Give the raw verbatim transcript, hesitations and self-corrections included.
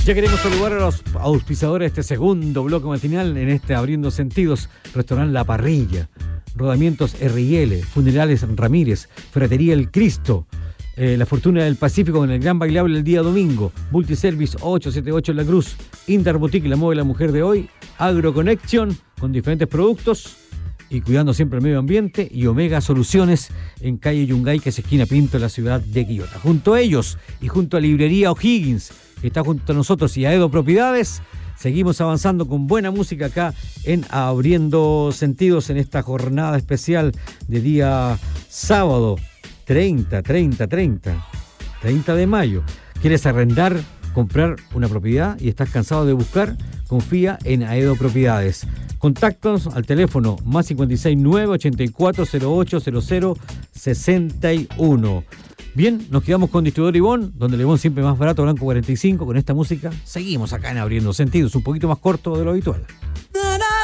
Ya queremos saludar a los auspiciadores de este segundo bloque matinal en este Abriendo Sentidos. Restaurante La Parrilla, Rodamientos R y L, Funerales Ramírez, Ferretería El Cristo, eh, La Fortuna del Pacífico con el gran bailable el día domingo, Multiservice ochocientos setenta y ocho en La Cruz, Inter Boutique, la moda de la mujer de hoy, AgroConnection con diferentes productos y cuidando siempre el medio ambiente, y Omega Soluciones en calle Yungay, que es esquina Pinto, en la ciudad de Quillota. Junto a ellos y junto a Librería O'Higgins, que está junto a nosotros, y a Edo Propiedades, seguimos avanzando con buena música acá en Abriendo Sentidos en esta jornada especial de día sábado treinta, treinta, treinta, treinta de mayo. ¿Quieres arrendar, comprar una propiedad y estás cansado de buscar? Confía en Aedo Propiedades. Contáctanos al teléfono más cincuenta y seis, nueve ochenta y cuatro, cero ocho cero cero sesenta y uno. Bien, nos quedamos con Distribuidor Ibón, donde el Ibón siempre más barato, Blanco cuarenta y cinco. Con esta música seguimos acá en Abriendo Sentidos, un poquito más corto de lo habitual.